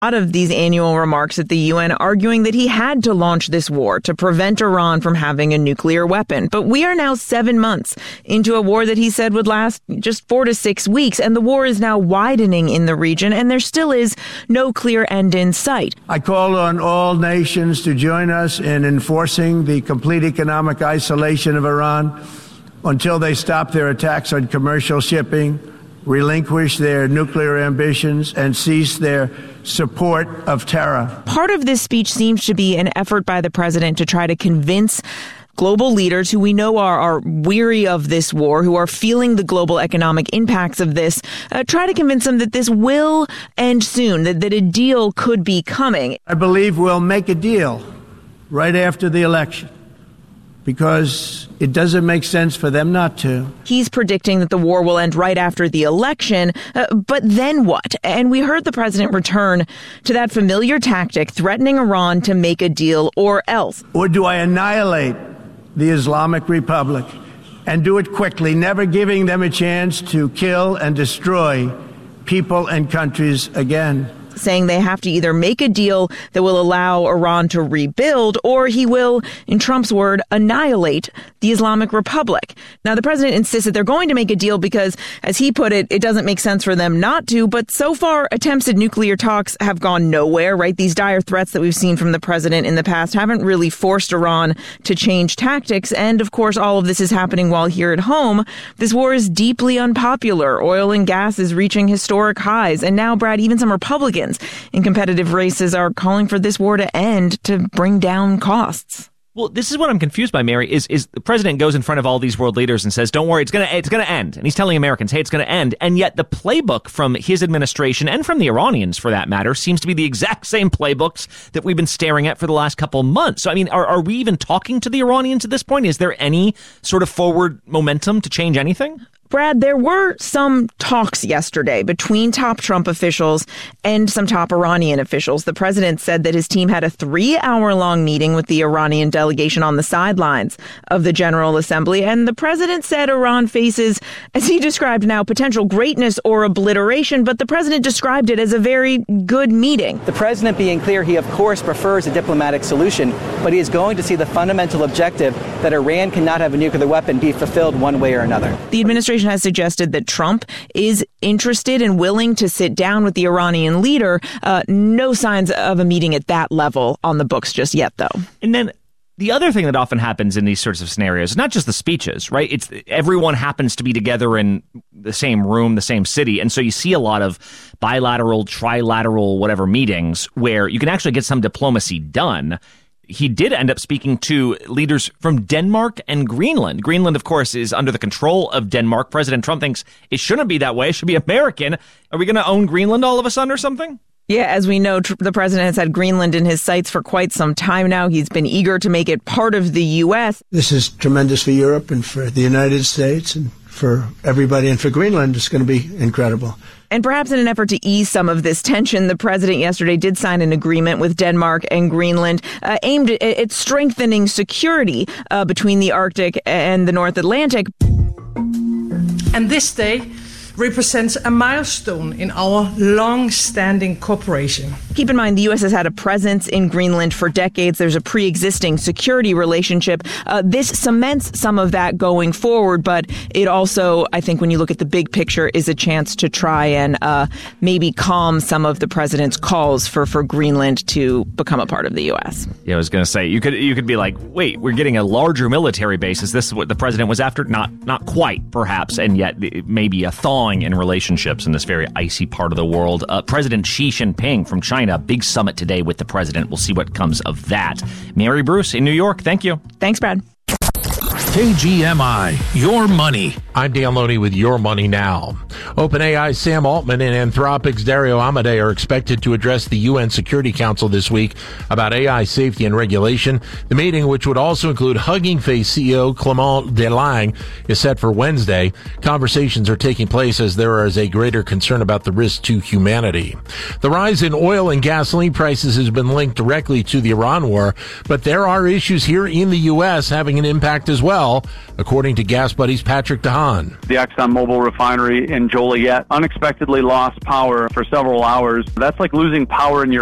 Out of these annual remarks at the UN arguing that he had to launch this war to prevent Iran from having a nuclear weapon. But we are now 7 months into a war that he said would last just 4 to 6 weeks, and the war is now widening in the region, and there still is no clear end in sight. I call on all nations to join us in enforcing the complete economic isolation of Iran until they stop their attacks on commercial shipping, relinquish their nuclear ambitions, and cease their support of terror. Part of this speech seems to be an effort by the president to try to convince global leaders who we know are weary of this war, who are feeling the global economic impacts of this, try to convince them that this will end soon, that a deal could be coming. I believe we'll make a deal right after the election, because it doesn't make sense for them not to. He's predicting that the war will end right after the election, but then what? And we heard the president return to that familiar tactic, threatening Iran to make a deal or else. Or do I annihilate the Islamic Republic and do it quickly, never giving them a chance to kill and destroy people and countries again? Saying they have to either make a deal that will allow Iran to rebuild, or he will, in Trump's word, annihilate the Islamic Republic. Now, the president insists that they're going to make a deal because, as he put it, it doesn't make sense for them not to. But so far, attempts at nuclear talks have gone nowhere, right? These dire threats that we've seen from the president in the past haven't really forced Iran to change tactics. And, of course, all of this is happening while here at home. This war is deeply unpopular. Oil and gas is reaching historic highs. And now, Brad, even some Republicans in competitive races are calling for this war to end to bring down costs. Well, this is what I'm confused by, Mary, is the president goes in front of all these world leaders and says, don't worry, it's going to end. And he's telling Americans, hey, it's going to end. And yet the playbook from his administration and from the Iranians, for that matter, seems to be the exact same playbooks that we've been staring at for the last couple of months. So, I mean, are we even talking to the Iranians at this point? Is there any sort of forward momentum to change anything? Brad, there were some talks yesterday between top Trump officials and some top Iranian officials. The president said that his team had a 3-hour-long meeting with the Iranian delegation on the sidelines of the General Assembly. And the president said Iran faces, as he described now, potential greatness or obliteration. But the president described it as a very good meeting. The president being clear, he, of course, prefers a diplomatic solution, but he is going to see the fundamental objective that Iran cannot have a nuclear weapon be fulfilled one way or another. The administration has suggested that Trump is interested and willing to sit down with the Iranian leader. No signs of a meeting at that level on the books just yet, though. And then the other thing that often happens in these sorts of scenarios, not just the speeches, right? It's everyone happens to be together in the same room, the same city. And so you see a lot of bilateral, trilateral, whatever meetings where you can actually get some diplomacy done. He did end up speaking to leaders from Denmark and Greenland. Greenland, of course, is under the control of Denmark. President Trump thinks it shouldn't be that way. It should be American. Are we going to own Greenland all of a sudden or something? Yeah, as we know, the president has had Greenland in his sights for quite some time now. He's been eager to make it part of the U.S. This is tremendous for Europe and for the United States and for everybody. And for Greenland, it's going to be incredible. And perhaps in an effort to ease some of this tension, the president yesterday did sign an agreement with Denmark and Greenland aimed at strengthening security between the Arctic and the North Atlantic. And this day represents a milestone in our long-standing cooperation. Keep in mind, the U.S. has had a presence in Greenland for decades. There's a pre-existing security relationship. This cements some of that going forward, but it also, I think, when you look at the big picture, is a chance to try and maybe calm some of the president's calls for Greenland to become a part of the U.S. Yeah, I was going to say, you could be like, wait, we're getting a larger military base. Is this what the president was after? Not quite, perhaps, and yet maybe a thawing in relationships in this very icy part of the world. President Xi Jinping from China, big summit today with the president. We'll see what comes of that. Mary Bruce in New York, thank you. Thanks, Brad. KGMI, your money. I'm Dan Loney with Your Money Now. OpenAI's Sam Altman and Anthropic's Dario Amodei are expected to address the UN Security Council this week about AI safety and regulation. The meeting, which would also include Hugging Face CEO Clément Delangue, is set for Wednesday. Conversations are taking place as there is a greater concern about the risk to humanity. The rise in oil and gasoline prices has been linked directly to the Iran war, but there are issues here in the U.S. having an impact as well. well, according to Gas Buddy's Patrick DeHaan. The ExxonMobil refinery in Joliet unexpectedly lost power for several hours. That's like losing power in your